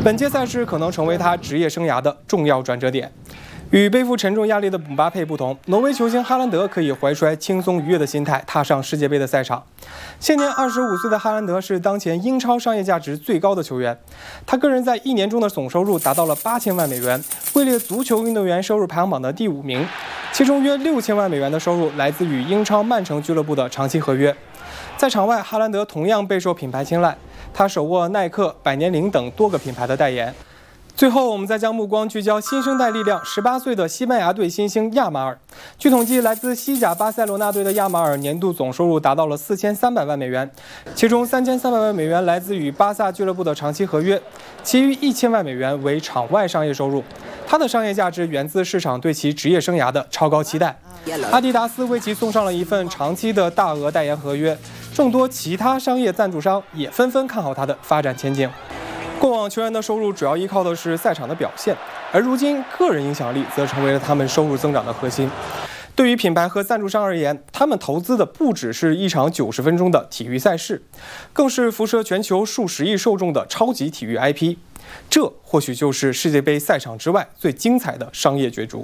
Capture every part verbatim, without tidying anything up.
本届赛事可能成为他职业生涯的重要转折点。与背负沉重压力的姆巴佩不同，挪威球星哈兰德可以怀揣轻松愉悦的心态踏上世界杯的赛场。现年二十五岁的哈兰德是当前英超商业价值最高的球员，他个人在一年中的总收入达到了八千万美元，位列足球运动员收入排行榜的第五名。其中约六千万美元的收入来自于英超曼城俱乐部的长期合约。在场外，哈兰德同样备受品牌青睐，他手握耐克、百年灵等多个品牌的代言。最后，我们再将目光聚焦新生代力量十八岁的西班牙队新星亚马尔。据统计，来自西甲巴塞罗那队的亚马尔年度总收入达到了四千三百万美元，其中三千三百万美元来自与巴萨俱乐部的长期合约，其余一千万美元为场外商业收入。他的商业价值源自市场对其职业生涯的超高期待。阿迪达斯为其送上了一份长期的大额代言合约，众多其他商业赞助商也纷纷看好他的发展前景。过往球员的收入主要依靠的是赛场的表现，而如今个人影响力则成为了他们收入增长的核心。对于品牌和赞助商而言，他们投资的不只是一场九十分钟的体育赛事，更是辐射全球数十亿受众的超级体育 I P。这或许就是世界杯赛场之外最精彩的商业角逐。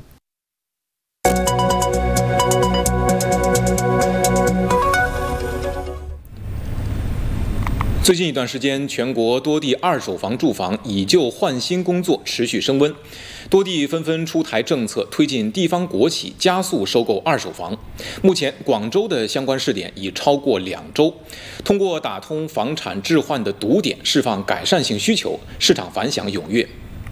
最近一段时间，全国多地二手房住房以旧换新工作持续升温，多地纷纷出台政策，推进地方国企加速收购二手房。目前，广州的相关试点已超过两周，通过打通房产置换的堵点，释放改善性需求，市场反响踊跃。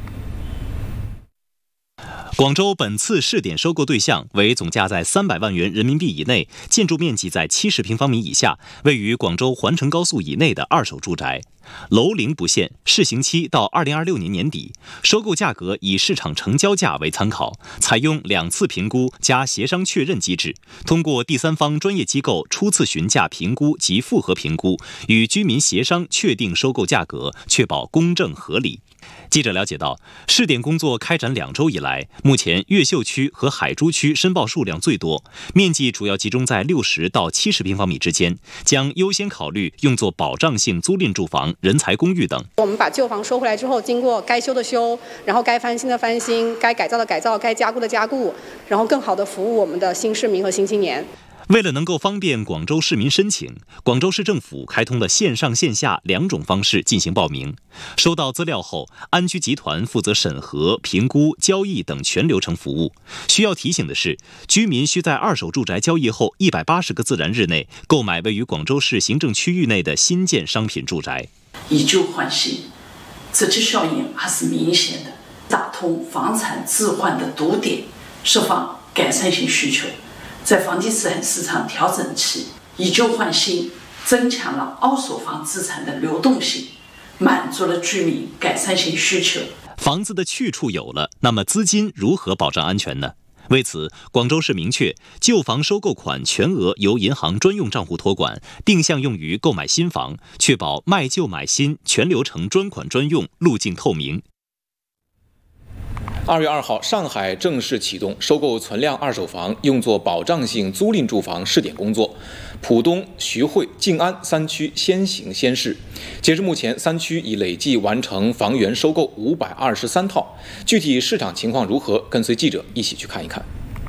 广州本次试点收购对象为总价在三百万元人民币以内，建筑面积在七十平方米以下，位于广州环城高速以内的二手住宅，楼龄不限，试行期到二零二六年年底。收购价格以市场成交价为参考，采用两次评估加协商确认机制，通过第三方专业机构初次询价评估及复核评估，与居民协商确定收购价格，确保公正合理。记者了解到，试点工作开展两周以来，目前越秀区和海珠区申报数量最多，面积主要集中在六十到七十平方米之间，将优先考虑用作保障性租赁住房、人才公寓等。 我们把旧房收回来之后，经过该修的修，然后该翻新的翻新，该改造的改造，该加固的加固，然后更好的服务我们的新市民和新青年。 为了能够方便广州市民申请，广州市政府开通了线上线下两种方式进行报名。收到资料后，安居集团负责审核、评估、交易等全流程服务。需要提醒的是，居民需在二手住宅交易后一百八十个自然日内购买位于广州市行政区域内的新建商品住宅。 以旧换新，直接效应还是明显的，打通房产置换的堵点，释放改善性需求。在房地产市场调整期，以旧换新，增强了二手房资产的流动性，满足了居民改善性需求。 房子的去处有了，那么资金如何保障安全呢？为此，广州市明确，旧房收购款全额由银行专用账户托管，定向用于购买新房，确保卖旧买新全流程专款专用，路径透明。 二月二号，上海正式启动收购存量二手房用作保障性租赁住房试点工作，浦东、徐汇、静安三区先行先试。截至目前，三区已累计完成房源收购五百二十三套。具体市场情况如何？跟随记者一起去看一看。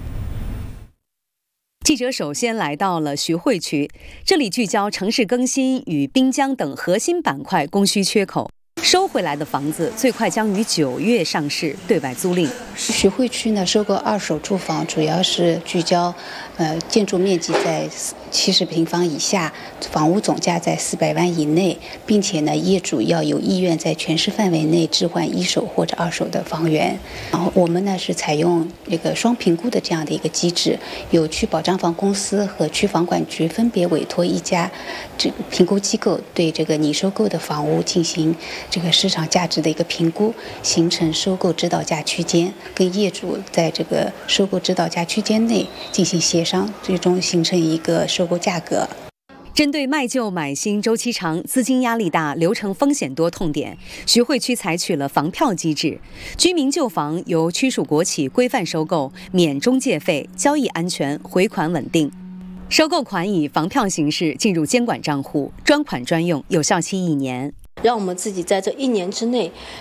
记者首先来到了徐汇区，这里聚焦城市更新与滨江等核心板块供需缺口。收回来的房子最快将于九月上市对外租赁。 徐汇区呢，收购二手住房主要是聚焦，呃，建筑面积在七十平方以下，房屋总价在四百万以内，并且呢，业主要有意愿在全市范围内置换一手或者二手的房源。然后我们呢是采用这个双评估的这样的一个机制，有区保障房公司和区房管局分别委托一家这个评估机构对这个拟收购的房屋进行这个市场价值的一个评估，形成收购指导价区间，跟业主在这个收购指导价区间内进行协商，最终形成一个收购价格。 针对卖旧买新周期长、资金压力大、流程风险多痛点，徐汇区采取了房票机制，居民旧房由区属国企规范收购，免中介费，交易安全，回款稳定。收购款以房票形式进入监管账户，专款专用，有效期一年。 让我们自己在这一年之内